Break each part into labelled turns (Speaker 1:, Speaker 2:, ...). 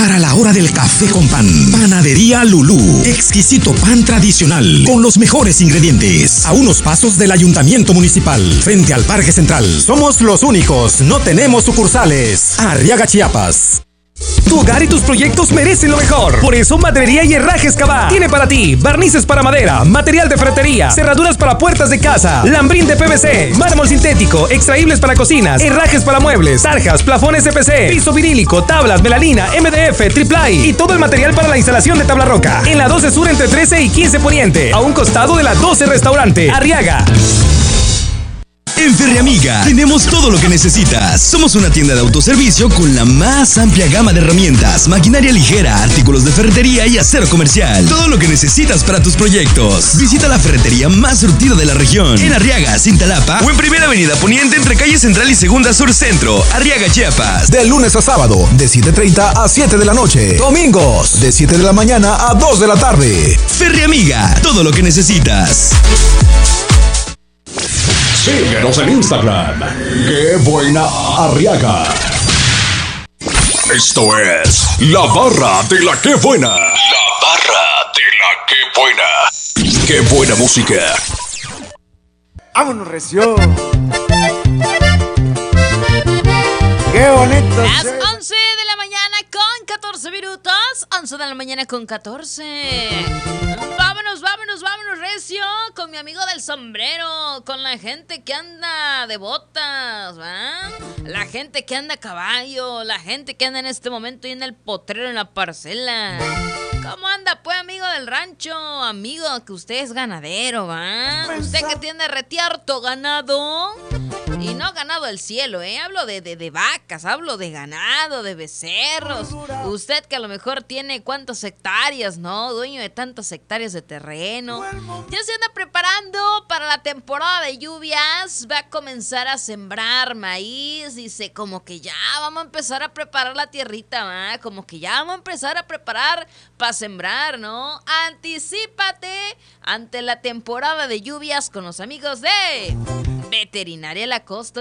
Speaker 1: Para la hora del café con pan, Panadería Lulú. Exquisito pan tradicional con los mejores ingredientes. A unos pasos del Ayuntamiento Municipal, frente al Parque Central. Somos los únicos, no tenemos sucursales. Arriaga, Chiapas.
Speaker 2: Tu hogar y tus proyectos merecen lo mejor. Por eso Madrería y Herrajes Cabá tiene para ti barnices para madera, material de ferretería, cerraduras para puertas de casa, lambrín de PVC, mármol sintético, extraíbles para cocinas, herrajes para muebles, tarjas, plafones de PC, piso vinílico, tablas, melamina, MDF, triplay y todo el material para la instalación de tabla roca. En la 12 Sur entre 13 y 15 Poniente, a un costado de la 12 Restaurante, Arriaga.
Speaker 3: En Ferreamiga tenemos todo lo que necesitas. Somos una tienda de autoservicio con la más amplia gama de herramientas, maquinaria ligera, artículos de ferretería y acero comercial. Todo lo que necesitas para tus proyectos. Visita la ferretería más surtida de la región. En Arriaga, Cintalapa o en Primera Avenida Poniente entre calle Central y Segunda Sur Centro. Arriaga, Chiapas.
Speaker 4: De lunes a sábado, de 7:30 a 7 de la noche. Domingos, de 7 de la mañana a 2 de la tarde.
Speaker 3: Ferreamiga, todo lo que necesitas.
Speaker 4: Síguenos en Instagram. ¡Qué buena Arriaga!
Speaker 5: Esto es La Barra de la Qué Buena. La Barra de la Qué Buena. ¡Qué buena música!
Speaker 6: ¡Vámonos, recio! ¡Qué bonito!
Speaker 7: Las 11 de la mañana con 14 minutos. 11 de la mañana con 14. Vámonos, recio. Con mi amigo del sombrero. Con la gente que anda de botas, ¿va? La gente que anda a caballo. La gente que anda en este momento y en el potrero, en la parcela. ¿Cómo anda, pues, amigo del rancho? Amigo, que usted es ganadero, ¿va? Usted que tiene retierto ganado. Y no ganado del cielo, ¿eh? Hablo de vacas, hablo de ganado, de becerros. Usted que a lo mejor tiene cuántas hectáreas, ¿no? Dueño de tantas hectáreas de terreno. Ya se anda preparando para la temporada de lluvias. Va a comenzar a sembrar maíz. Dice, como que ya vamos a empezar a preparar la tierrita, ¿va? Como que ya vamos a empezar a preparar para sembrar, ¿no? Anticípate ante la temporada de lluvias con los amigos de Veterinaria La Costa,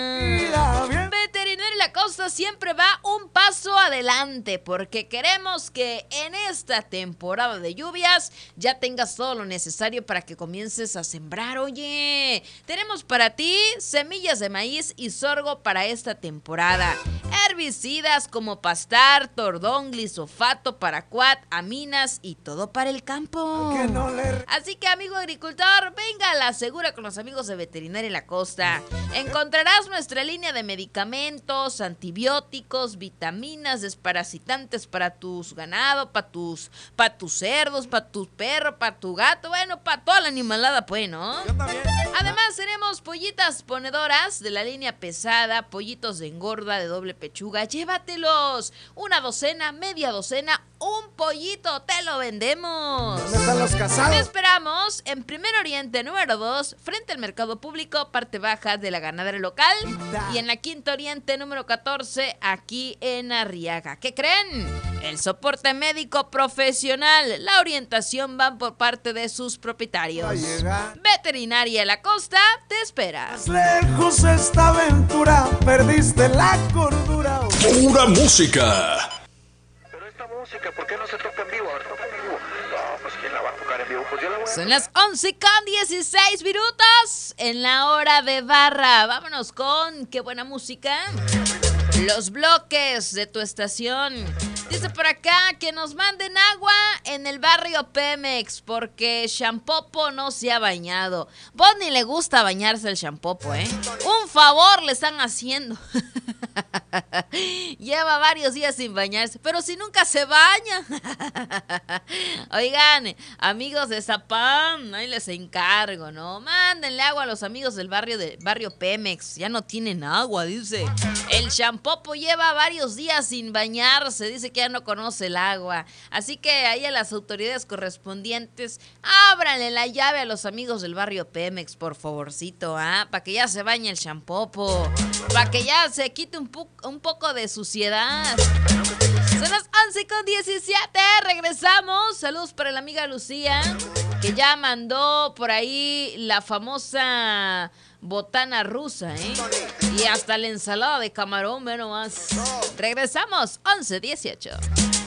Speaker 7: oigan. Veterinaria La Costa siempre va un paso adelante porque queremos que en esta temporada de lluvias ya tengas todo lo necesario para que comiences a sembrar. Oye, tenemos para ti semillas de maíz y sorgo para esta temporada. Herbicidas como pastar, tordón, glisofato, paraquat, aminas y todo para el campo. Así que, amigo agricultor, venga a la segura con los amigos de Veterinaria La Costa. Encontrarás nuestra línea de medicamentos, antibióticos, vitaminas, desparasitantes para tus ganado, para tus cerdos, para tus perros, para tu gato, bueno, para toda la animalada, pues, ¿no? Yo también. Además, tenemos pollitas ponedoras de la línea pesada, pollitos de engorda de doble pechuga. Llévatelos. Una docena, media docena, un pollito, te lo vendemos.
Speaker 6: ¿Dónde están los casados?
Speaker 7: Te esperamos en Primer Oriente número 2, frente al Mercado Público, parte baja de la ganadera local. Y en la Quinta Oriente número 14, aquí en Arriaga. ¿Qué creen? El soporte médico profesional, la orientación van por parte de sus propietarios. Veterinaria La Costa te espera.
Speaker 6: Más lejos esta aventura, perdiste la cordura.
Speaker 5: Pura música.
Speaker 8: Música, ¿por qué no se toca en vivo? A ver, toca en vivo. No, pues ¿quién la va a tocar en vivo? Pues yo la voy a...
Speaker 7: Son las 11:16 minutos en la hora de barra. Vámonos con qué buena música. Los bloques de tu estación. Dice por acá que nos manden agua en el barrio Pemex porque Champopo no se ha bañado. Vos ni le gusta bañarse el Champopo, ¿eh? Un favor le están haciendo. Lleva varios días sin bañarse, pero si nunca se baña. Oigan, amigos de Zapam, ahí les encargo, ¿no? Mándenle agua a los amigos del barrio Pemex. Ya no tienen agua, dice. El Champopo lleva varios días sin bañarse, dice que ya no conoce el agua. Así que ahí a las autoridades correspondientes, ábranle la llave a los amigos del barrio Pemex, por favorcito, para que ya se bañe el Champopo, para que ya se quite un poco de suciedad. Son las 11:17, regresamos. Saludos para la amiga Lucía, que ya mandó por ahí la famosa botana rusa, ¿eh? Y hasta la ensalada de camarón, ve nomás. Regresamos, 11:18.